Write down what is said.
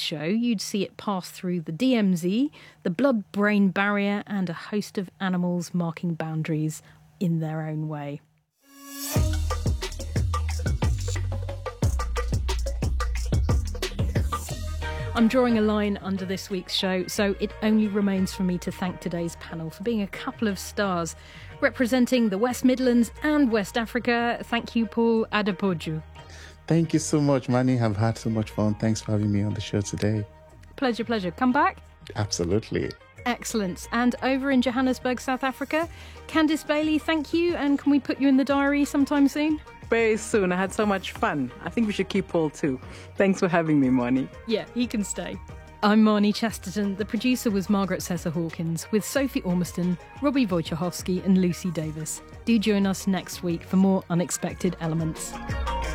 show, you'd see it pass through the DMZ, the blood-brain barrier, and a host of animals marking boundaries in their own way. I'm drawing a line under this week's show, so it only remains for me to thank today's panel for being a couple of stars representing the West Midlands and West Africa. Thank you, Paul Adepoju. Thank you so much, Manny. I've had so much fun. Thanks for having me on the show today. Pleasure, pleasure. Come back? Absolutely. Excellent. And over in Johannesburg, South Africa, Candice Bailey, thank you. And can we put you in the diary sometime soon? Very soon. I had so much fun. I think we should keep Paul too. Thanks for having me, Marnie. Yeah, he can stay. I'm Marnie Chesterton. The producer was Margaret Sessa Hawkins, with Sophie Ormiston, Robbie Wojciechowski and Lucy Davis. Do join us next week for more Unexpected Elements.